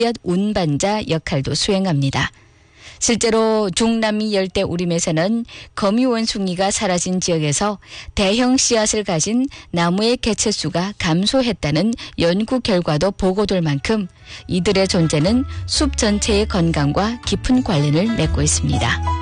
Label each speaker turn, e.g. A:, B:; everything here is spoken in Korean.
A: 운반자 역할도 수행합니다. 실제로 중남미 열대 우림에서는 거미 원숭이가 사라진 지역에서 대형 씨앗을 가진 나무의 개체수가 감소했다는 연구 결과도 보고될 만큼 이들의 존재는 숲 전체의 건강과 깊은 관련을 맺고 있습니다.